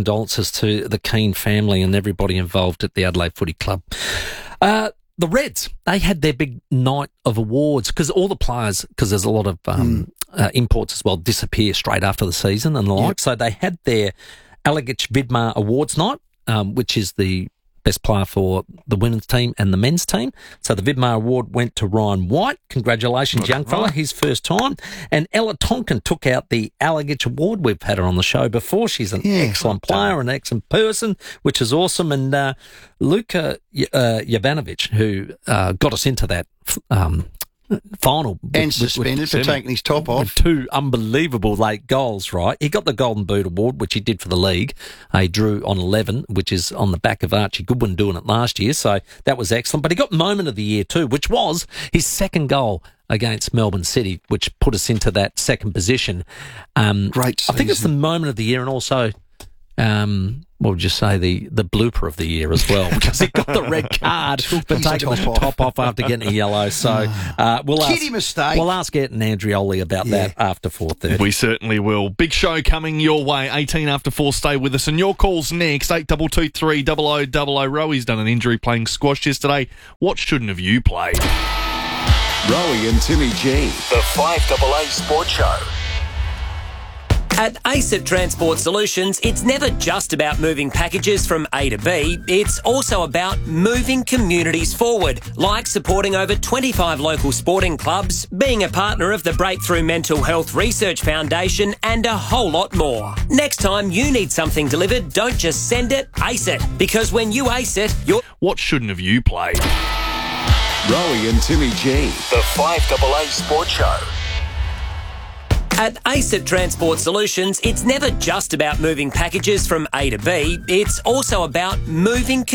condolences to the Keane family and everybody involved at the Adelaide Footy Club. The Reds, they had their big night of awards because all the players, because there's a lot of imports as well, disappear straight after the season and the like. Yep. So they had their Alagich Vidmar Awards night, which is the best player for the women's team and the men's team. So the Vidmar Award went to Ryan White. Congratulations, young fella, his first time. And Ella Tonkin took out the Alagich Award. We've had her on the show before. She's an excellent player, an excellent person, which is awesome. And Luka Jovanovic, who got us into that final. And suspended for taking his top off. With 2 unbelievable late goals, right? He got the Golden Boot Award, which he did for the league. He drew on 11, which is on the back of Archie Goodwin doing it last year. So that was excellent. But he got Moment of the Year too, which was his second goal against Melbourne City, which put us into that second position. Great season. I think it's the Moment of the Year and also... what would you say, the blooper of the year as well, because he got the red card for taking the top off after getting a yellow. So we'll ask Ed and Andrioli about that after 4:30. We certainly will. Big show coming your way, 18 after 4. Stay with us. And your calls next, 8223 0000. Roey's done an injury playing squash yesterday. What shouldn't have you played? Roey and Timmy G, the 5AA Sports Show. At ASIP Transport Solutions, it's never just about moving packages from A to B. It's also about moving communities forward, like supporting over 25 local sporting clubs, being a partner of the Breakthrough Mental Health Research Foundation, and a whole lot more. Next time you need something delivered, don't just send it, ace it. Because when you ace it, you're... What shouldn't have you played? Roey and Timmy G, the 5AA Sports Show. At ASIP Transport Solutions, it's never just about moving packages from A to B. It's also about moving